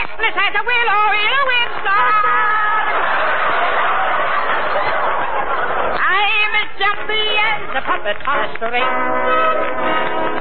restless as a willow in a windstorm. I'm as jumpy as a puppet on a string.